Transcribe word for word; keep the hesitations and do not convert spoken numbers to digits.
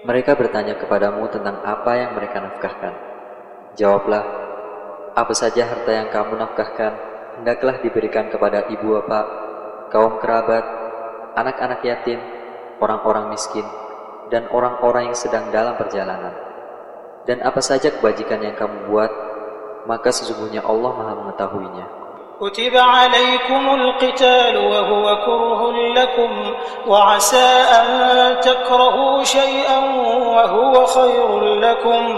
Mereka bertanya kepadamu tentang apa yang mereka nafkahkan. Jawablah, apa saja harta yang kamu nafkahkan, hendaklah diberikan kepada ibu bapak, kaum kerabat, anak-anak yatim, orang-orang miskin, dan orang-orang yang sedang dalam perjalanan. Dan apa saja kebajikan yang kamu buat, maka sesungguhnya Allah Maha mengetahuinya. كتب عليكم القتال وهو كره لكم وعسى أن تكرهوا شيئا وهو خير لكم